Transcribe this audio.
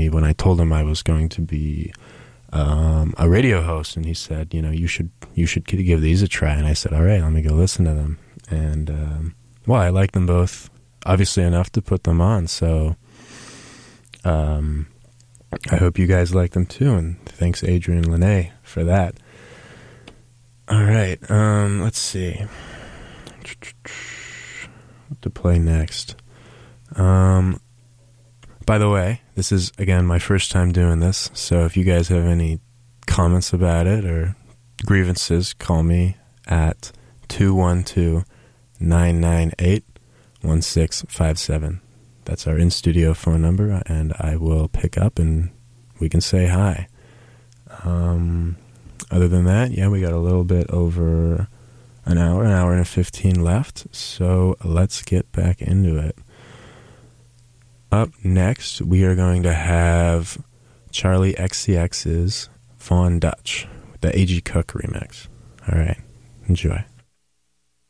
me when I told him I was going to be a radio host, and he said, you should give these a try. And I said, all right, let me go listen to them. And I like them both, obviously enough to put them on. So I hope you guys like them too, and thanks Adrian Lene for that. All right, let's see what to play next. By the way, this is, again, my first time doing this, so if you guys have any comments about it or grievances, call me at 212-998-1657. That's our in-studio phone number, and I will pick up and we can say hi. Other than that, we got a little bit over an hour and 15 left, so let's get back into it. Up next, we are going to have Charlie XCX's Von Dutch with the A.G. Cook remix. All right, enjoy.